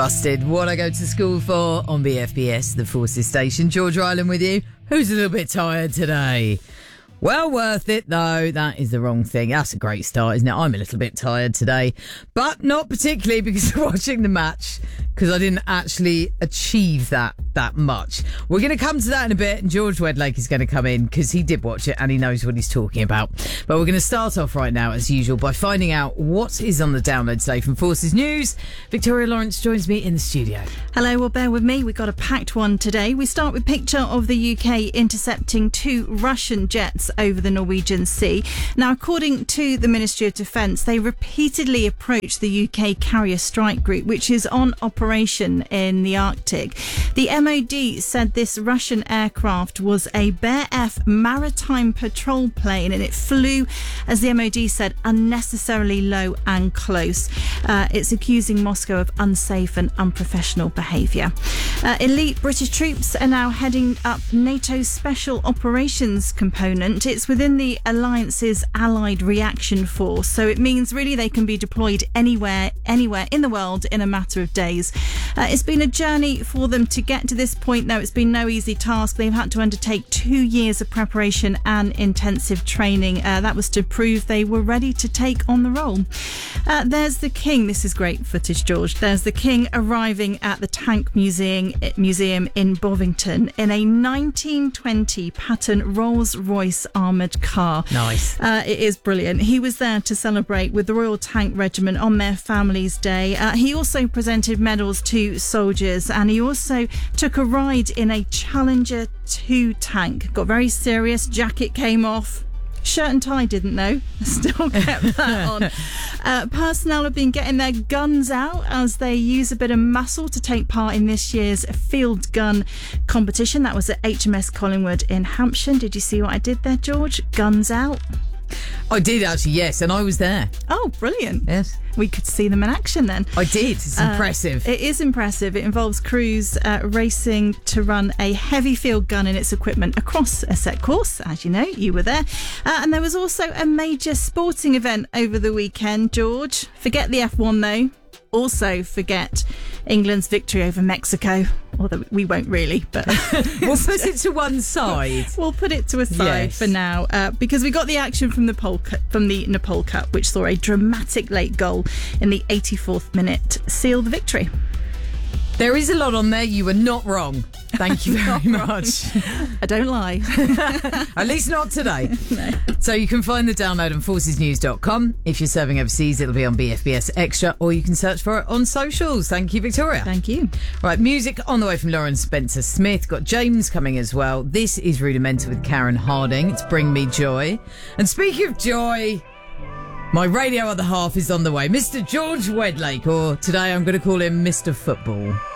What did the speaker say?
Busted. What I go to school for on BFBS, the Forces Station. George Ryland with you. Who's a little bit tired today? Well worth it, though. That is the wrong thing. That's a great start, isn't it? I'm a little bit tired today, but not particularly because of watching the match, because I didn't actually achieve that much. We're going to come to that in a bit, and George Wedlake is going to come in because he did watch it and he knows what he's talking about. But we're going to start off right now, as usual, by finding out what is on the download today from Forces News. Victoria Lawrence joins me in the studio. Hello, well, bear with me. We've got a packed one today. We start with a picture of the UK intercepting 2 Russian jets over the Norwegian Sea. Now, according to the Ministry of Defence, they repeatedly approached the UK Carrier Strike Group, which is on operation in the Arctic. The MOD said this Russian aircraft was a Bear F maritime patrol plane, and it flew, as the MOD said, unnecessarily low and close. It's accusing Moscow of unsafe and unprofessional behaviour. Elite British troops are now heading up NATO's Special Operations component. It's within the alliance's Allied Reaction Force, so it means really they can be deployed anywhere in the world in a matter of days. It's been a journey for them to get to this point, though. It's been no easy task. They've had to undertake 2 years of preparation and intensive training. That was to prove they were ready to take on the role. There's the King. This is great footage, George. There's the King arriving at the Tank Museum in Bovington in a 1920 pattern Rolls-Royce armoured car. Nice. It is brilliant. He was there to celebrate with the Royal Tank Regiment on their Family's Day. He also presented medals to soldiers, and he also took a ride in a Challenger 2 tank. Got very serious. Jacket came off. Shirt and tie didn't, though. Still kept that on. Personnel have been getting their guns out as they use a bit of muscle to take part in this year's field gun competition. That was at HMS Collingwood in Hampshire. Did you see what I did there, George? Guns out. I did actually, yes, and I was there. Oh, brilliant. Yes. We could see them in action then. I did. It's impressive. It is impressive. It involves crews racing to run a heavy field gun and its equipment across a set course. As you know, you were there. And there was also a major sporting event over the weekend, George. Forget the F1 though. Also forget England's victory over Mexico. Although we won't really, but we'll put it to one side. We'll put it to a side for now, because we got the action from the Nepal Cup, which saw a dramatic late goal in the 84th minute seal the victory. There is a lot on there. You were not wrong. Thank you very much. I don't lie. At least not today. No. So you can find the download on forcesnews.com. If you're serving overseas, it'll be on BFBS Extra, or you can search for it on socials. Thank you, Victoria. Thank you. Right, music on the way from Lauren Spencer Smith. Got James coming as well. This is Rudimental with Karen Harding. It's Bring Me Joy. And speaking of joy, my radio other half is on the way. Mr. George Wedlake, or today I'm going to call him Mr. Football.